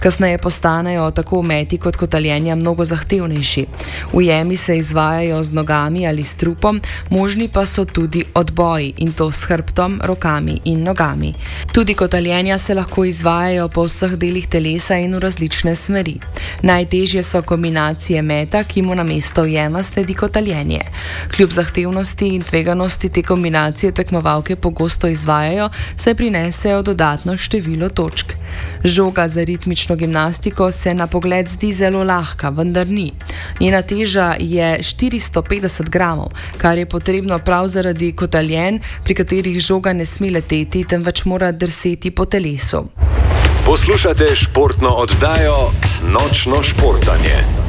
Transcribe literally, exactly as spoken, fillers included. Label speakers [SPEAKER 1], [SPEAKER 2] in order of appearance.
[SPEAKER 1] Kasneje postanejo tako meti kot kotaljenja mnogo zahtevnejši. Ujemi se izvajajo z nogami ali s trupom, možni pa so tudi odboji, in to s hrbtom, rokami in nogami. Tudi kotaljenja se lahko izvajajo po vseh delih telesa in v različne smeri. Najtežje so kombinacije meta, ki mu namesto ujema sledi kotaljenje. Kljub zahtevnosti in tveganosti te kombinacije tekmovalke pogosto izvajajo, saj prinesejo dodatno število točk. Žoga za ritmično gimnastiko se na pogled zdi zelo lahka, vendar ni. Njena teža je štiristo petdeset gramov, kar je potrebno prav zaradi kotaljenj, pri katerih žoga ne sme leteti, temveč mora drseti po telesu.
[SPEAKER 2] Poslušate športno oddajo Nočno športanje.